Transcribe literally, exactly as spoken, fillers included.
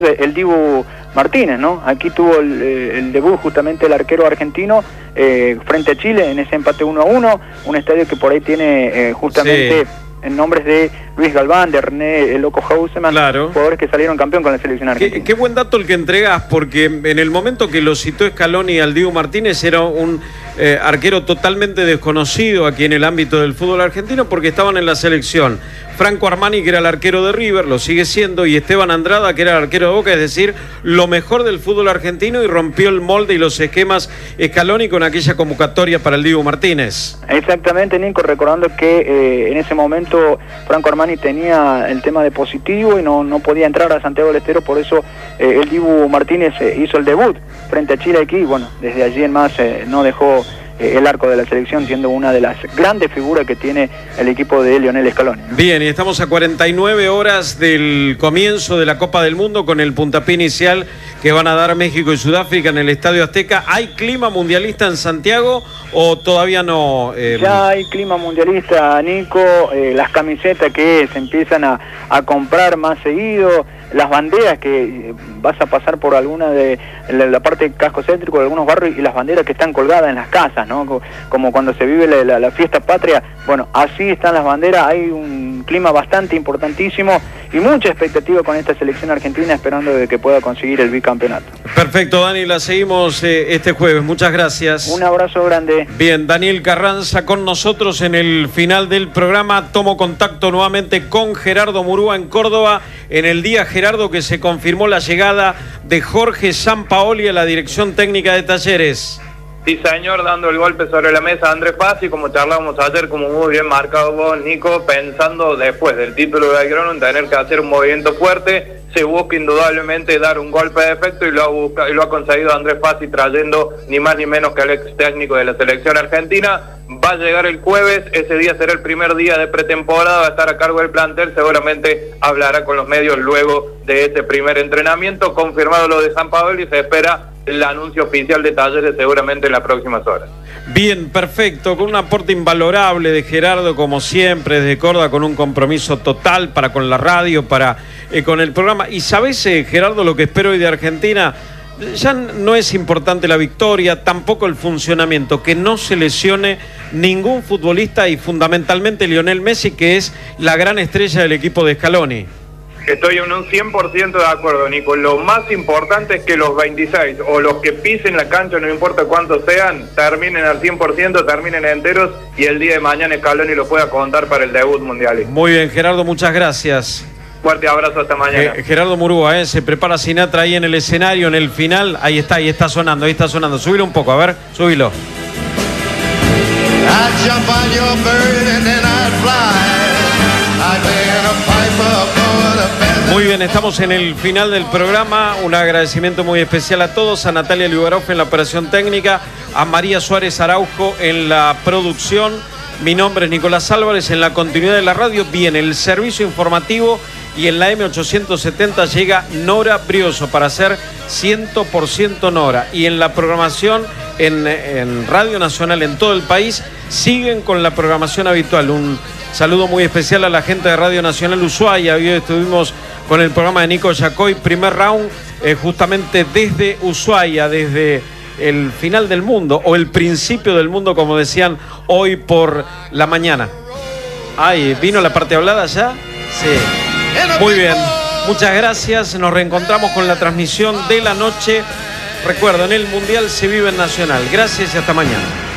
El Dibu Martínez, ¿no? Aquí tuvo el, el debut justamente el arquero argentino eh, frente a Chile en ese empate uno a uno, un estadio que por ahí tiene eh, justamente sí. en nombres de Luis Galván, de René el Loco Hausemann, claro. jugadores que salieron campeón con la selección argentina. Qué, qué buen dato el que entregás, porque en el momento que lo citó Scaloni al Dibu Martínez era un eh, arquero totalmente desconocido aquí en el ámbito del fútbol argentino, porque estaban en la selección Franco Armani, que era el arquero de River, lo sigue siendo, y Esteban Andrada, que era el arquero de Boca, es decir, lo mejor del fútbol argentino, y rompió el molde y los esquemas Scaloni con aquella convocatoria para el Dibu Martínez. Exactamente, Nico, recordando que eh, en ese momento Franco Armani tenía el tema de positivo y no, no podía entrar a Santiago del Estero, por eso eh, el Dibu Martínez eh, hizo el debut frente a Chile aquí, y bueno, desde allí en más eh, no dejó el arco de la selección, siendo una de las grandes figuras que tiene el equipo de Lionel Scaloni, ¿no? Bien, y estamos a cuarenta y nueve horas del comienzo de la Copa del Mundo, con el puntapié inicial que van a dar México y Sudáfrica en el Estadio Azteca. ¿Hay clima mundialista en Santiago o todavía no? Eh... Ya hay clima mundialista, Nico, eh, las camisetas que se empiezan a, a comprar más seguido, las banderas que vas a pasar por alguna de la, la parte del casco céntrico de algunos barrios, y las banderas que están colgadas en las casas, ¿no? Como cuando se vive la, la, la fiesta patria. Bueno, así están las banderas. Hay un clima bastante importantísimo y mucha expectativa con esta selección argentina, esperando de que pueda conseguir el bicampeonato. Perfecto, Dani, la seguimos eh, este jueves. Muchas gracias. Un abrazo grande. Bien, Daniel Carranza con nosotros en el final del programa. Tomo contacto nuevamente con Gerardo Murúa en Córdoba, en el día, Gerardo, que se confirmó la llegada de Jorge Sampaoli a la dirección técnica de Talleres. Sí, señor, dando el golpe sobre la mesa a Andrés Fassi, como charlábamos ayer, como muy bien marcado vos, Nico, pensando después del título de Belgrano en tener que hacer un movimiento fuerte. Se busca indudablemente dar un golpe de efecto, y lo ha, busca, y lo ha conseguido Andrés Fassi, trayendo ni más ni menos que al ex técnico de la selección argentina. Va a llegar el jueves, ese día será el primer día de pretemporada, va a estar a cargo del plantel, seguramente hablará con los medios luego de ese primer entrenamiento. Confirmado lo de Sampaoli, se espera el anuncio oficial de Talleres seguramente en las próximas horas. Bien, perfecto, con un aporte invalorable de Gerardo, como siempre, desde Córdoba, con un compromiso total para con la radio, para eh, con el programa. Y sabes, eh, Gerardo, lo que espero hoy de Argentina, ya no es importante la victoria, tampoco el funcionamiento, que no se lesione ningún futbolista, y fundamentalmente Lionel Messi, que es la gran estrella del equipo de Scaloni. Estoy en un cien por ciento de acuerdo, Nico. Lo más importante es que los veintiséis o los que pisen la cancha, no importa cuántos sean, terminen al cien por ciento, terminen enteros, y el día de mañana Scaloni lo pueda contar para el debut mundialista. Muy bien, Gerardo, muchas gracias. Fuerte abrazo, hasta mañana. Eh, Gerardo Murúa, eh, se prepara Sinatra ahí en el escenario, en el final. Ahí está, ahí está sonando, ahí está sonando. Subilo un poco, a ver, subilo. Muy bien, estamos en el final del programa. Un agradecimiento muy especial a todos, a Natalia Liubarov en la operación técnica, a María Suárez Araujo en la producción. Mi nombre es Nicolás Álvarez. En la continuidad de la radio viene el servicio informativo, y en la M ochocientos setenta llega Nora Brioso para hacer cien por ciento Nora. Y en la programación en, en Radio Nacional en todo el país siguen con la programación habitual. Un saludo muy especial a la gente de Radio Nacional Ushuaia. Hoy estuvimos con el programa de Nico Yacoy, primer round, eh, justamente desde Ushuaia, desde el final del mundo, o el principio del mundo, como decían hoy por la mañana. Ay, ¿vino la parte hablada ya? Sí. Muy bien, muchas gracias. Nos reencontramos con la transmisión de la noche. Recuerden, el Mundial se vive en Nacional. Gracias y hasta mañana.